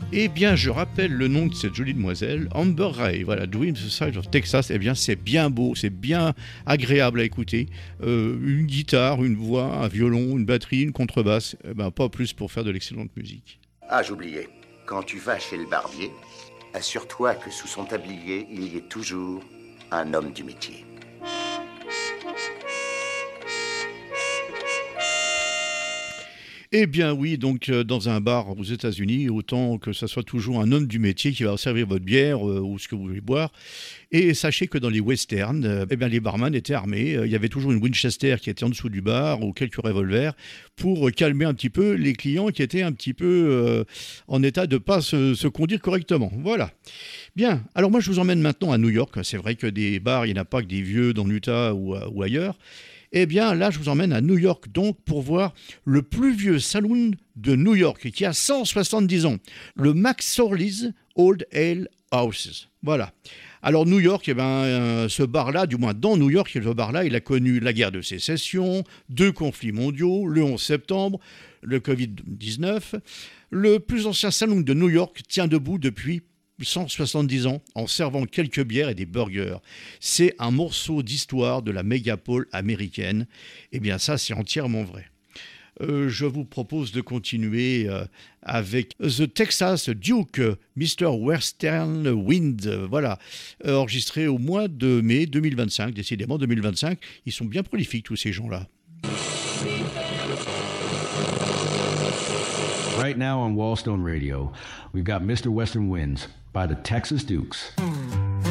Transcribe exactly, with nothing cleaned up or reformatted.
Eh bien, je rappelle le nom de cette jolie demoiselle, Amber Ray, voilà, Dream the Side of Texas. Eh bien, c'est bien beau, c'est bien agréable à écouter. Euh, une guitare, une voix, un violon, une batterie, une contrebasse, eh ben, pas plus pour faire de l'excellente musique. Ah, j'oubliais. Quand tu vas chez le barbier, assure-toi que sous son tablier, il y ait toujours un homme du métier. Eh bien oui, donc euh, dans un bar aux États-Unis, autant que ça soit toujours un homme du métier qui va servir votre bière euh, ou ce que vous voulez boire. Et sachez que dans les westerns, euh, eh bien les barman étaient armés. Euh, Il y avait toujours une Winchester qui était en dessous du bar ou quelques revolvers pour calmer un petit peu les clients qui étaient un petit peu euh, en état de ne pas se, se conduire correctement. Voilà. Bien, alors moi je vous emmène maintenant à New York. C'est vrai que des bars, il n'y en a pas que des vieux dans l'Utah ou, euh, ou ailleurs. Eh bien, là, je vous emmène à New York, donc, pour voir le plus vieux saloon de New York, qui a cent soixante-dix ans, le McSorley's Old Ale Houses. Voilà. Alors, New York, eh ben, euh, ce bar-là, du moins dans New York, ce bar-là, il a connu la guerre de sécession, deux conflits mondiaux, le onze septembre, le covid dix-neuf. Le plus ancien saloon de New York tient debout depuis cent soixante-dix ans en servant quelques bières et des burgers. C'est un morceau d'histoire de la mégapole américaine. Eh bien ça, c'est entièrement vrai. Euh, je vous propose de continuer euh, avec The Texas Duke, mister Western Wind, euh, voilà, euh, enregistré au mois de mai deux mille vingt-cinq, décidément deux mille vingt-cinq. Ils sont bien prolifiques tous ces gens-là. Right now on Wallstone Radio, we've got mister Western Winds by the Texas Dukes.